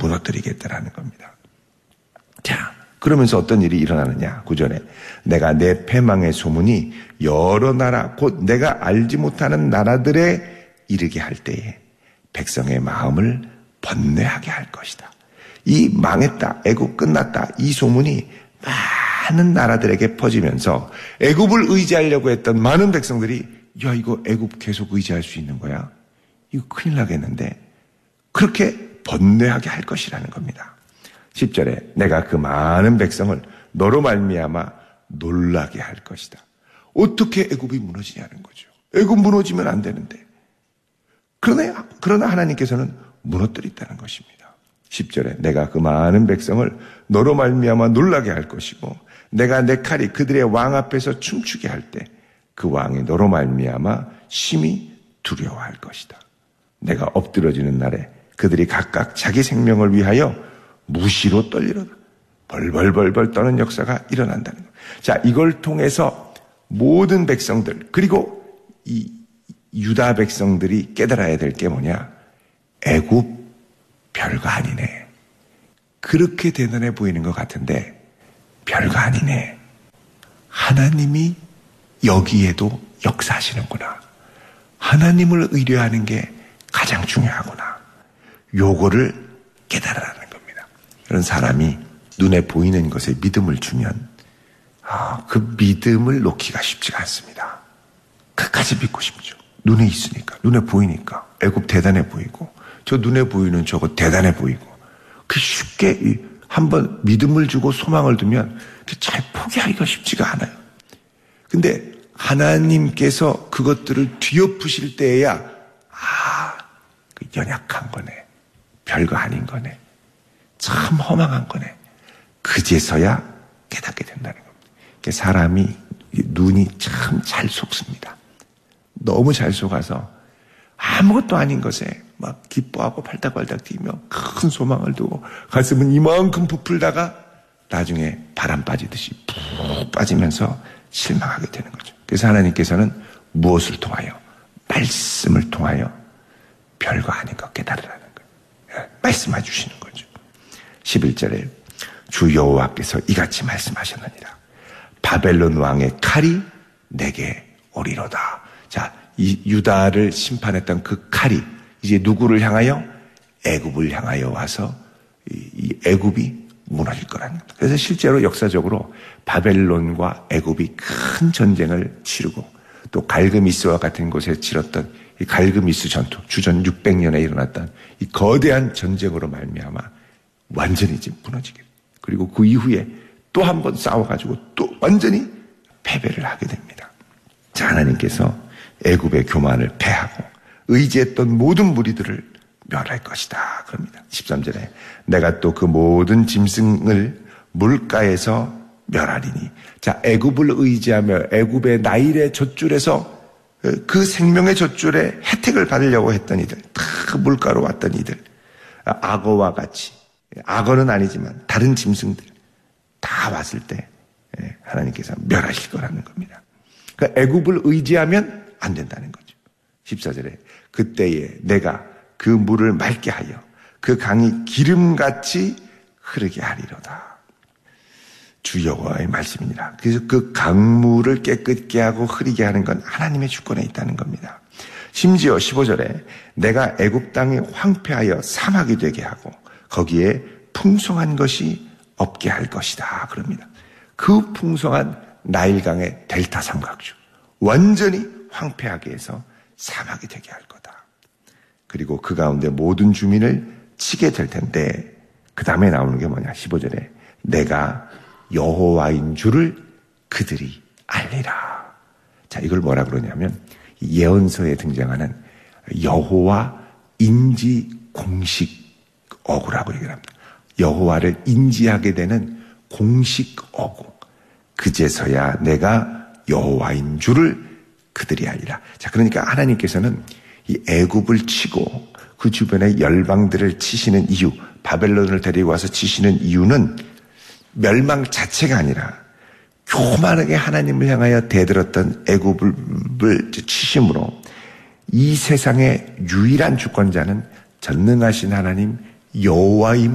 무너뜨리겠다라는 겁니다. 자, 그러면서 어떤 일이 일어나느냐. 9절에 내가 내 패망의 소문이 여러 나라 곧 내가 알지 못하는 나라들에 이르게 할 때에 백성의 마음을 번뇌하게 할 것이다. 이 망했다, 애굽 끝났다, 이 소문이 많은 나라들에게 퍼지면서 애굽을 의지하려고 했던 많은 백성들이 야, 이거 애굽 계속 의지할 수 있는 거야? 이거 큰일 나겠는데? 그렇게 번뇌하게 할 것이라는 겁니다. 10절에 내가 그 많은 백성을 너로 말미암아 놀라게 할 것이다. 어떻게 애굽이 무너지냐는 거죠. 애굽 무너지면 안 되는데. 그러나 하나님께서는 무너뜨렸다는 것입니다. 10절에 내가 그 많은 백성을 너로 말미암아 놀라게 할 것이고 내가 내 칼이 그들의 왕 앞에서 춤추게 할 때 그 왕이 너로 말미암아 심히 두려워할 것이다. 내가 엎드러지는 날에 그들이 각각 자기 생명을 위하여 무시로 떨리로다. 벌벌벌벌 떠는 역사가 일어난다는 것. 자, 이걸 통해서 모든 백성들 그리고 이 유다 백성들이 깨달아야 될 게 뭐냐? 애굽 별거 아니네. 그렇게 대단해 보이는 것 같은데 별거 아니네. 하나님이 여기에도 역사하시는구나. 하나님을 의뢰하는 게 가장 중요하구나. 요거를 깨달으라는 겁니다. 그런 사람이 눈에 보이는 것에 믿음을 주면 그 믿음을 놓기가 쉽지가 않습니다. 끝까지 믿고 싶죠. 눈에 있으니까, 눈에 보이니까. 애굽 대단해 보이고 저 눈에 보이는 저거 대단해 보이고 그 쉽게 한번 믿음을 주고 소망을 두면 잘 포기하기가 쉽지가 않아요. 근데 하나님께서 그것들을 뒤엎으실 때에야 그 연약한 거네. 별거 아닌 거네. 참 허망한 거네. 그제서야 깨닫게 된다는 겁니다. 사람이 눈이 참 잘 속습니다. 너무 잘 속아서 아무것도 아닌 것에 막 기뻐하고 팔딱팔딱 뛰며 큰 소망을 두고 가슴은 이만큼 부풀다가 나중에 바람 빠지듯이 푹 빠지면서 실망하게 되는 거죠. 그래서 하나님께서는 무엇을 통하여? 말씀을 통하여 별거 아닌 것 깨달으라는 거예요. 말씀해 주시는 거죠. 11절에 주 여호와께서 이같이 말씀하셨느니라. 바벨론 왕의 칼이 내게 오리로다. 자, 이 유다를 심판했던 그 칼이 이제 누구를 향하여? 애굽을 향하여 와서 이 애굽이 무너질 거라는 겁니다. 그래서 실제로 역사적으로 바벨론과 애굽이 큰 전쟁을 치르고 또 갈그미스와 같은 곳에 치렀던 이 갈그미스 전투, 주전 600년에 일어났던 이 거대한 전쟁으로 말미암아 완전히 지금 무너지게. 그리고 그 이후에 또 한 번 싸워가지고 또 완전히 패배를 하게 됩니다. 자, 하나님께서 애굽의 교만을 패하고 의지했던 모든 무리들을 멸할 것이다. 그럽니다. 13절에 내가 또 그 모든 짐승을 물가에서 멸하리니. 자, 애굽을 의지하며 애굽의 나일의 젖줄에서 그 생명의 젖줄에 혜택을 받으려고 했던 이들, 다 물가로 왔던 이들, 악어와 같이, 악어는 아니지만 다른 짐승들 다 왔을 때 하나님께서 멸하실 거라는 겁니다. 그러니까 애굽을 의지하면 안 된다는 거죠. 14절에 그때에 내가 그 물을 맑게 하여 그 강이 기름같이 흐르게 하리로다. 주 여호와의 말씀이니라. 그래서 그 강물을 깨끗게 하고 흐리게 하는 건 하나님의 주권에 있다는 겁니다. 심지어 15절에 내가 애굽 땅이 황폐하여 사막이 되게 하고 거기에 풍성한 것이 없게 할 것이다. 그럽니다. 그 풍성한 나일강의 델타 삼각주 완전히 황폐하게 해서 사막이 되게 할 거다. 그리고 그 가운데 모든 주민을 치게 될 텐데 그 다음에 나오는 게 뭐냐? 15절에 내가 여호와인 줄을 그들이 알리라. 자, 이걸 뭐라 그러냐면 예언서에 등장하는 여호와 인지 공식 어구라고 얘기를 합니다. 여호와를 인지하게 되는 공식 어구. 그제서야 내가 여호와인 줄을 그들이 알리라. 자, 그러니까 하나님께서는 이 애굽을 치고 그 주변의 열방들을 치시는 이유, 바벨론을 데리고 와서 치시는 이유는 멸망 자체가 아니라 교만하게 하나님을 향하여 대들었던 애굽을 치심으로 이 세상의 유일한 주권자는 전능하신 하나님 여호와임